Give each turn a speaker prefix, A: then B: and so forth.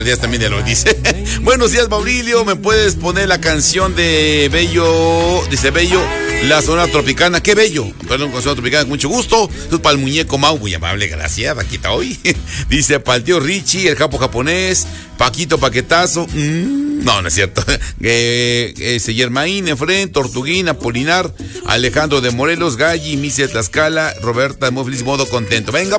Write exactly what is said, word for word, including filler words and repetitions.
A: días también ya lo dice. Buenos días, Maurilio. ¿Me puedes poner la canción de Bello? Dice Bello, la Sonora Tropicana. ¡Qué bello! Perdón, con Sonora Tropicana, con mucho gusto. Esto es para el muñeco Mau, muy amable, gracias. Aquí está hoy. Dice para el tío Richie, el capo japonés. Paquito Paquetazo. Mm, no, no es cierto. Eh, eh, Germain, Efren, Tortuguín, Apolinar, Alejandro de Morelos, Galli, Misia de Tlaxcala, Roberta de Moflis, modo contento. Venga,